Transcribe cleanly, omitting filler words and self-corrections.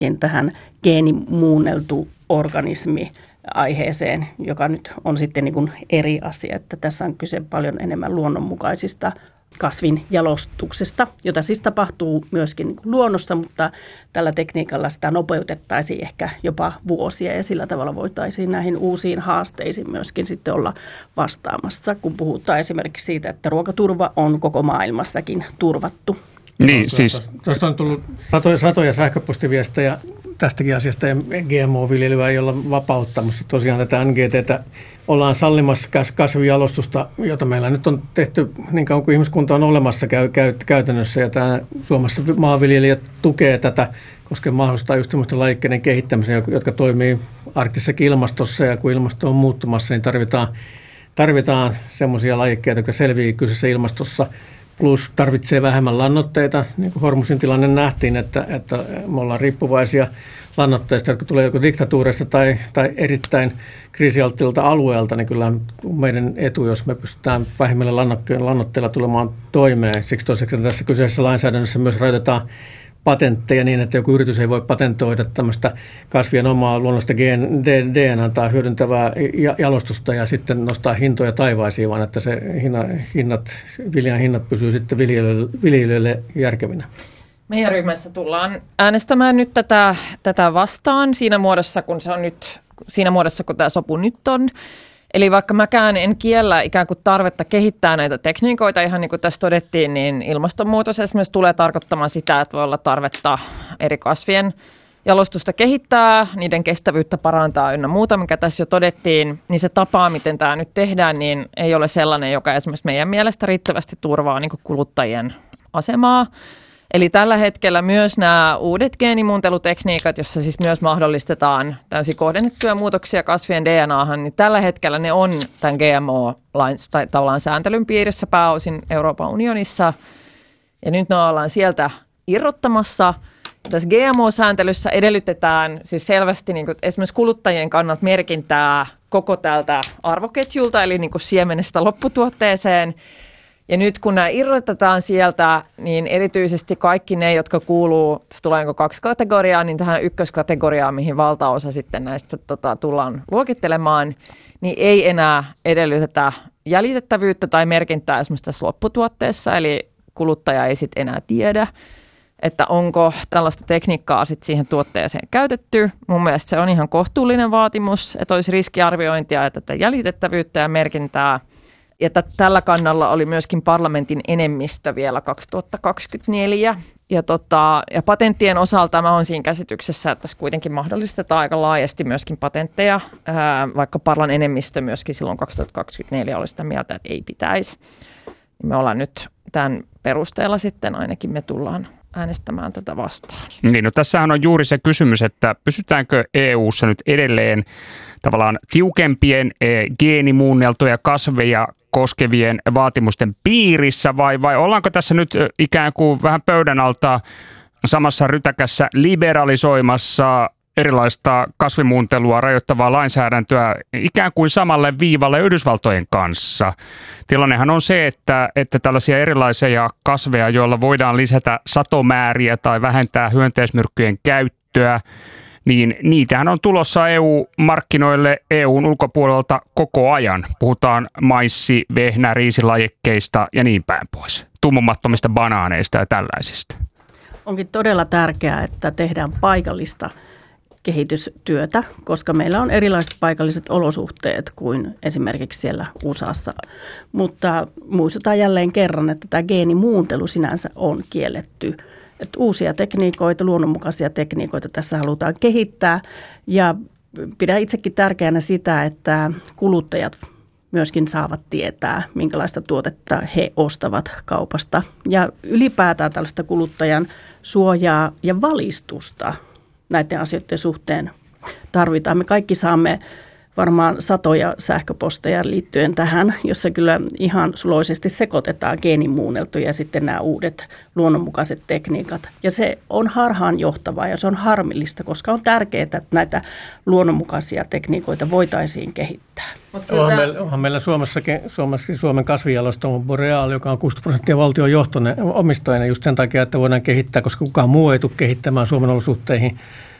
tähän geenimuunneltu organismi aiheeseen, joka nyt on sitten niin kuin eri asia, että tässä on kyse paljon enemmän luonnonmukaisista kasvin jalostuksesta, jota siis tapahtuu myöskin niin kuin luonnossa, mutta tällä tekniikalla sitä nopeutettaisiin ehkä jopa vuosia ja sillä tavalla voitaisiin näihin uusiin haasteisiin myöskin sitten olla vastaamassa, kun puhutaan esimerkiksi siitä, että ruokaturva on koko maailmassakin turvattu. Niin, siis. Tuosta on tullut satoja sähköpostiviestejä tästäkin asiasta ja GMO-viljelyä ei olla vapauttamassa. Tosiaan tätä NGT:tä ollaan sallimassa kasvijalostusta, jota meillä nyt on tehty niin kauan kuin ihmiskunta on olemassa käytännössä. Ja tämä Suomessa maanviljelijät tukee tätä, koska mahdollistaa just sellaisten lajikkeiden kehittämisen, jotka toimii arktisessakin ilmastossa. Ja kun ilmasto on muuttumassa, niin tarvitaan semmoisia lajikkeita, jotka selviää kyseisessä ilmastossa. Plus tarvitsee vähemmän lannoitteita, niin kuin Hormusin tilanne nähtiin, että me ollaan riippuvaisia lannoitteista, jotka tulee joko diktatuureista tai erittäin kriisialttilta alueelta, niin kyllä meidän etu, jos me pystytään vähemmillä lannoitteilla tulemaan toimeen. Siksi toiseksi tässä kyseisessä lainsäädännössä myös rajoitetaan patentteja niin, että joku yritys ei voi patentoida tämmöistä kasvien omaa luonnollista DNA:ta hyödyntävää jalostusta ja sitten nostaa hintoja taivaisiin, vaan että se viljan hinnat pysyy sitten viljelijöille järkevinä. Meidän ryhmässä tullaan äänestämään nyt tätä vastaan siinä muodossa, kun tämä sopu nyt on. Eli vaikka mäkään en kiellä ikään kuin tarvetta kehittää näitä tekniikoita, ihan niin kuin tässä todettiin, niin ilmastonmuutos esimerkiksi tulee tarkoittamaan sitä, että voi olla tarvetta eri kasvien jalostusta kehittää, niiden kestävyyttä parantaa ynnä muuta, mikä tässä jo todettiin, niin se tapa, miten tämä nyt tehdään, niin ei ole sellainen, joka esimerkiksi meidän mielestä riittävästi turvaa niin kuin kuluttajien asemaa. Eli tällä hetkellä myös nämä uudet geenimuuntelutekniikat, joissa siis myös mahdollistetaan täysin kohdennettuja muutoksia kasvien DNAhan, niin tällä hetkellä ne on tämän GMO-lain tai tavallaan sääntelyn piirissä pääosin Euroopan unionissa. Ja nyt ne ollaan sieltä irrottamassa. Tässä GMO-sääntelyssä edellytetään siis selvästi niin kuin esimerkiksi kuluttajien kannalta merkintää koko tältä arvoketjulta, eli niin kuin siemenestä lopputuotteeseen. Ja nyt kun nämä irrotetaan sieltä, niin erityisesti kaikki ne, jotka kuuluu, tässä tulee 2 kategoriaa, niin tähän ykköskategoriaan, mihin valtaosa sitten näistä tullaan luokittelemaan, niin ei enää edellytetä jäljitettävyyttä tai merkintää esimerkiksi tässä lopputuotteessa, eli kuluttaja ei sitten enää tiedä, että onko tällaista tekniikkaa sitten siihen tuotteeseen käytetty. Mun mielestä se on ihan kohtuullinen vaatimus, että olisi riskiarviointia ja tätä jäljitettävyyttä ja merkintää. Ja tällä kannalla oli myöskin parlamentin enemmistö vielä 2024. Ja patenttien osalta mä oon siinä käsityksessä, että tässä kuitenkin mahdollistetaan aika laajasti myöskin patentteja, vaikka parlan enemmistö myöskin silloin 2024 oli sitä mieltä, että ei pitäisi. Me ollaan nyt tämän perusteella sitten ainakin me tullaan äänestämään tätä vastaan. Niin, no tässähän on juuri se kysymys, että pysytäänkö EU:ssa nyt edelleen tavallaan tiukempien geenimuunneltuja kasveja koskevien vaatimusten piirissä vai ollaanko tässä nyt ikään kuin vähän pöydän alta samassa rytäkässä liberalisoimassa erilaista kasvimuuntelua rajoittavaa lainsäädäntöä ikään kuin samalle viivalle Yhdysvaltojen kanssa. Tilannehan on se, että tällaisia erilaisia kasveja, joilla voidaan lisätä satomääriä tai vähentää hyönteismyrkkyjen käyttöä, niin niitähän on tulossa EU-markkinoille EUn ulkopuolelta koko ajan. Puhutaan maissi-, vehnä-, riisilajikkeista ja niin päin pois. Tummumattomista banaaneista ja tällaisista. Onkin todella tärkeää, että tehdään paikallista kehitystyötä, koska meillä on erilaiset paikalliset olosuhteet kuin esimerkiksi siellä USAssa. Mutta muistutaan jälleen kerran, että tämä geenimuuntelu sinänsä on kielletty. Että uusia tekniikoita, luonnonmukaisia tekniikoita tässä halutaan kehittää ja pidän itsekin tärkeänä sitä, että kuluttajat myöskin saavat tietää, minkälaista tuotetta he ostavat kaupasta ja ylipäätään tällaista kuluttajan suojaa ja valistusta näiden asioiden suhteen tarvitaan. Me kaikki saamme varmaan satoja sähköposteja liittyen tähän, jossa kyllä ihan suloisesti sekoitetaan geenimuunneltuja ja sitten nämä uudet luonnonmukaiset tekniikat. Ja se on harhaanjohtavaa ja se on harmillista, koska on tärkeää, että näitä luonnonmukaisia tekniikoita voitaisiin kehittää. Onhan meillä Suomen kasvinjalostamo Boreal, joka on 60% valtion johtoinen omistajana just sen takia, että voidaan kehittää, koska kukaan muu ei tule kehittämään Suomen olosuhteihin